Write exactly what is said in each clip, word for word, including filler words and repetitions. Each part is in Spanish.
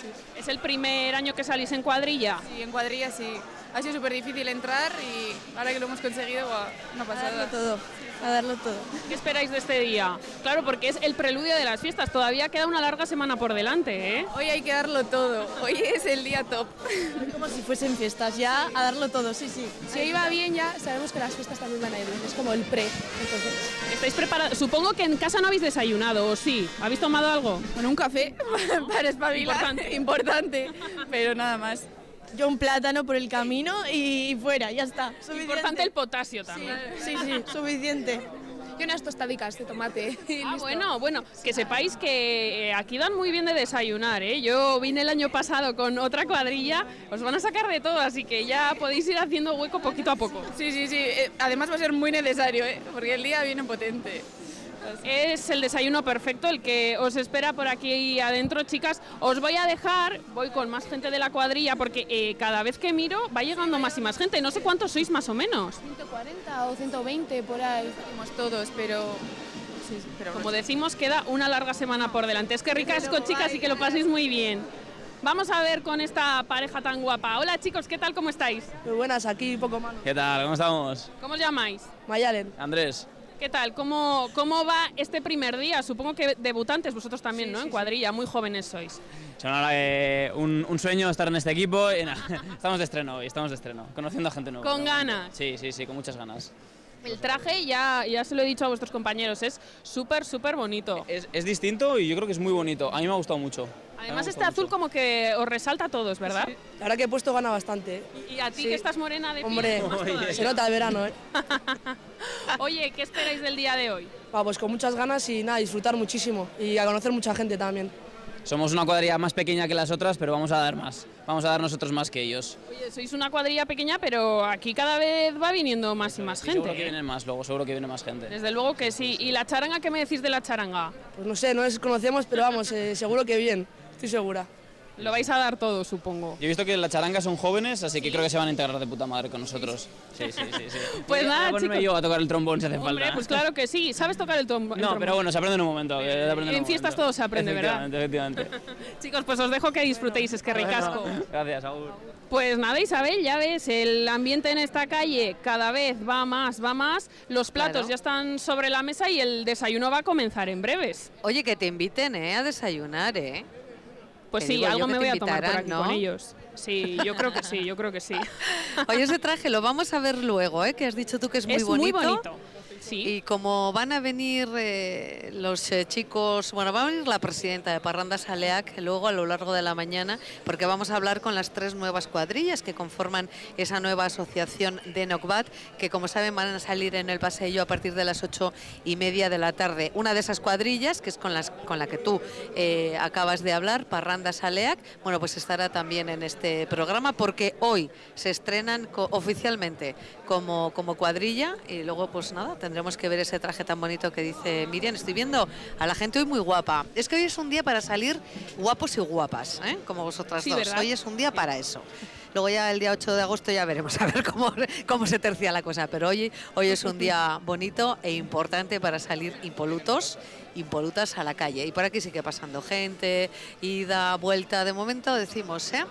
sí. ¿Es el primer año que salís en cuadrilla? Sí, en cuadrilla sí. Ha sido súper difícil entrar y ahora que lo hemos conseguido, wow, una pasada. A darlo todo, a darlo todo. ¿Qué esperáis de este día? Claro, porque es el preludio de las fiestas, todavía queda una larga semana por delante, ¿eh? Hoy hay que darlo todo, hoy es el día top. Como si fuesen fiestas, ya a darlo todo, sí, sí. Si hoy va bien ya sabemos que las fiestas también van a ir bien, es como el pre, entonces. ¿Estáis preparados? Supongo que en casa no habéis desayunado, ¿o sí? ¿Habéis tomado algo? Bueno, un café para espabilar, Importante. importante, pero nada más. Yo un plátano por el camino y fuera, ya está. Suficiente. Importante el potasio también. Sí, sí, suficiente. Y unas tostadicas de tomate. y Ah, listo. bueno, bueno, que sepáis que eh, aquí dan muy bien de desayunar, ¿eh? Yo vine el año pasado con otra cuadrilla, os van a sacar de todo, así que ya podéis ir haciendo hueco poquito a poco. Sí, sí, sí, eh, además va a ser muy necesario, ¿eh? Porque el día viene potente. Es el desayuno perfecto el que os espera por aquí adentro, chicas. Os voy a dejar, voy con más gente de la cuadrilla porque eh, cada vez que miro va llegando más y más gente. No sé cuántos sois más o menos. ciento cuarenta o ciento veinte por ahí. Somos todos, pero... Sí, sí, pero Como decimos, queda una larga semana por delante. Es que ricasco, chicas, y que lo paséis muy bien. Vamos a ver con esta pareja tan guapa. Hola, chicos, ¿qué tal? ¿Cómo estáis? Muy buenas, aquí poco malo. ¿Qué tal? ¿Cómo estamos? ¿Cómo os llamáis? Mayalen. Andrés. ¿Qué tal? ¿Cómo, cómo va este primer día? Supongo que debutantes vosotros también, Sí, ¿no? sí, En cuadrilla, muy jóvenes sois. Son ahora, eh, un, un sueño estar en este equipo y nada, estamos de estreno hoy, estamos de estreno, conociendo a gente nueva. ¿Con ganas? Sí, sí, sí, con muchas ganas. El traje, ya, ya se lo he dicho a vuestros compañeros, es súper, súper bonito. Es, es distinto y yo creo que es muy bonito, a mí me ha gustado mucho. Además este azul como que os resalta a todos, ¿verdad? La verdad que he puesto gana bastante. ¿eh? Y a ti Sí. que estás morena de piel, Hombre, más todavía. se nota el verano, ¿eh? Oye, ¿qué esperáis del día de hoy? Va, pues con muchas ganas y nada, disfrutar muchísimo y a conocer mucha gente también. Somos una cuadrilla más pequeña que las otras, pero vamos a dar más, vamos a dar nosotros más que ellos. Oye, sois una cuadrilla pequeña, pero aquí cada vez va viniendo más y más Y seguro gente. que vienen más, luego seguro que viene más gente. Desde luego que sí. ¿Y la charanga qué me decís de la charanga? Pues no sé, no les conocemos, pero vamos, eh, seguro que bien, estoy segura. Lo vais a dar todo, supongo. Yo he visto que la charanga son jóvenes, así que creo que se van a integrar de puta madre con nosotros. Sí, sí, sí. sí. Pues Voy a nada, ponerme chicos. yo a tocar el trombón si hace Hombre, falta. pues claro que sí. ¿Sabes tocar el, tom- el No, trombón? pero bueno, se aprende en un momento. que se aprende En un fiestas momento. todo se aprende, ¿verdad? Efectivamente, efectivamente. Chicos, pues os dejo que disfrutéis, es que ricasco. Gracias, Agur. Pues nada, Isabel, ya ves, el ambiente en esta calle cada vez va más, va más. Los platos Claro. ya están sobre la mesa y el desayuno va a comenzar en breves. Oye, que te inviten, ¿eh? A desayunar, ¿eh? Pues Te sí, digo yo algo que me te voy a tomar por invitarán, aquí ¿no? con ellos. Sí, yo creo que sí, yo creo que sí. Oye, ese traje lo vamos a ver luego, ¿eh? Que has dicho tú que es muy es bonito. muy bonito. Sí. Y como van a venir eh, los eh, chicos, bueno, va a venir la presidenta de Parrandas Aleac luego a lo largo de la mañana, porque vamos a hablar con las tres nuevas cuadrillas que conforman esa nueva asociación de Nocbat, que como saben van a salir en el paseo a partir de las ocho y media de la tarde. Una de esas cuadrillas, que es con, las, con la que tú eh, acabas de hablar, Parrandas Aleac, bueno, pues estará también en este programa, porque hoy se estrenan co- oficialmente como, como cuadrilla y luego pues nada, tendremos Tendremos que ver ese traje tan bonito que dice Miriam. Estoy viendo a la gente hoy muy guapa. Es que hoy es un día para salir guapos y guapas, ¿eh? Como vosotras Sí, dos. ¿verdad? Hoy es un día para eso. Luego ya el día ocho de agosto ya veremos a ver cómo, cómo se tercia la cosa. Pero hoy, hoy es un día bonito e importante para salir impolutos, impolutas a la calle. Y por aquí sigue pasando gente, ida, vuelta. De momento decimos, ¿eh?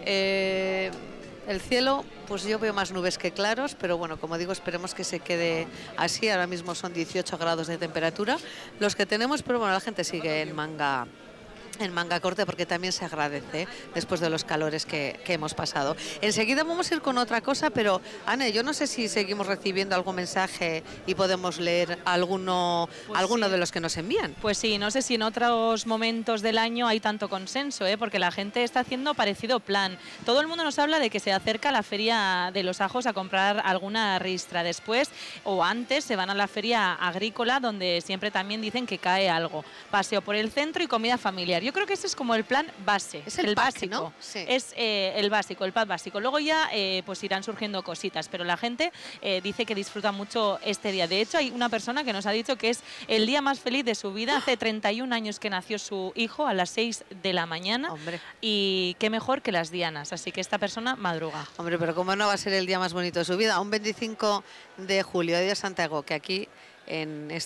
eh El cielo, pues yo veo más nubes que claros, pero bueno, como digo, esperemos que se quede así. Ahora mismo son dieciocho grados de temperatura los que tenemos, pero bueno, la gente sigue en manga en manga corta porque también se agradece después de los calores que, que hemos pasado. Enseguida vamos a ir con otra cosa, pero Ane, yo no sé si seguimos recibiendo algún mensaje y podemos leer alguno, Pues alguno sí. de los que nos envían. Pues sí, no sé si en otros momentos del año hay tanto consenso, ¿eh? Porque la gente está haciendo parecido plan. Todo el mundo nos habla de que se acerca a la feria de los ajos a comprar alguna ristra. Después o antes se van a la feria agrícola, donde siempre también dicen que cae algo. Paseo por el centro y comida familiar. Yo creo que ese es como el plan base, Es el pack, básico. ¿no? Sí. Es eh, el básico, el pack básico. Luego ya eh, pues irán surgiendo cositas, pero la gente eh, dice que disfruta mucho este día. De hecho, hay una persona que nos ha dicho que es el día más feliz de su vida. Hace treinta y un años que nació su hijo a las seis de la mañana. Hombre. Y qué mejor que las dianas. Así que esta persona madruga. Hombre, pero cómo no va a ser el día más bonito de su vida. Un veinticinco de julio, día de Santiago, que aquí en